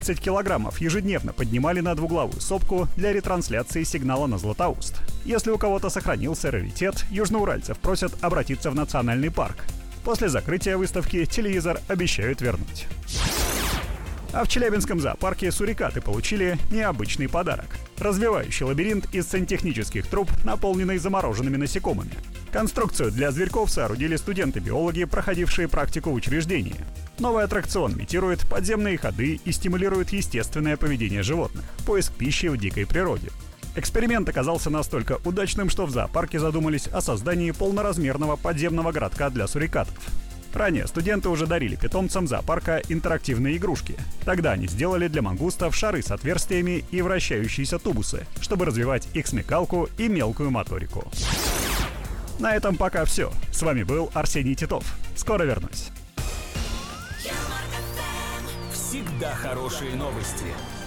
30 килограммов ежедневно поднимали на двуглавую сопку для ретрансляции сигнала на Златоуст. Если у кого-то сохранился раритет, южноуральцев просят обратиться в национальный парк. После закрытия выставки телевизор обещают вернуть. А в Челябинском зоопарке сурикаты получили необычный подарок. Развивающий лабиринт из сантехнических труб, наполненный замороженными насекомыми. Конструкцию для зверьков соорудили студенты-биологи, проходившие практику в учреждении. Новый аттракцион имитирует подземные ходы и стимулирует естественное поведение животных, поиск пищи в дикой природе. Эксперимент оказался настолько удачным, что в зоопарке задумались о создании полноразмерного подземного городка для сурикатов. Ранее студенты уже дарили питомцам зоопарка интерактивные игрушки. Тогда они сделали для мангустов шары с отверстиями и вращающиеся тубусы, чтобы развивать их смекалку и мелкую моторику. На этом пока все. С вами был Арсений Титов. Скоро вернусь. Всегда хорошие новости.